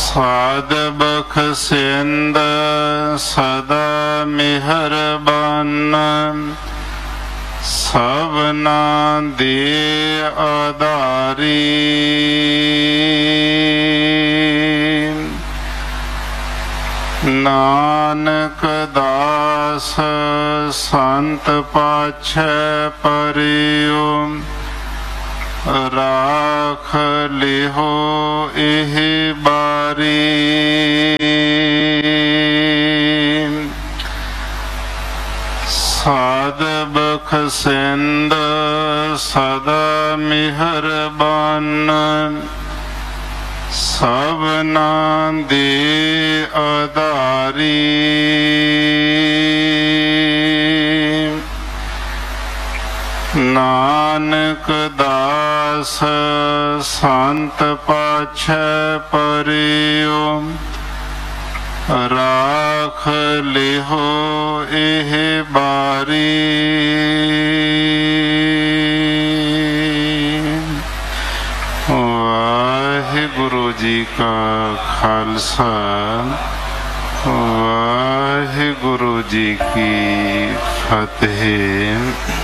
ਸਾਧ ਬਖਸ਼ਿੰਦ ਸਦਾ ਮਿਹਰਬਾਨ, ਸਭਨਾ ਦੇ ਆਧਾਰੀ। ਨਾਨਕ ਦਾਸ ਸੰਤ ਪਾਛੈ ਪਰਿਉ, ਰਾਖ ਲਿਹੋ ਇਹ ਬਾਰੀ। ਸਾਧ ਬਖਸ਼ਿੰਦ ਸਦਾ ਮਿਹਰਬਾਨ, ਸਭਨਾ ਦੇ ਆਧਾਰੀ। ਨਾਨਕ ਦਾਸ ਸੰਤ ਪਾਛੈ ਪਰਿਉ, ਰਾਖ ਲਿਹੋ ਇਹ ਬਾਰੀ। ਵਾਹਿਗੁਰੂ ਜੀ ਕਾ ਖਾਲਸਾ, ਵਾਹਿਗੁਰੂ ਜੀ ਕੀ ਫਤਿਹ।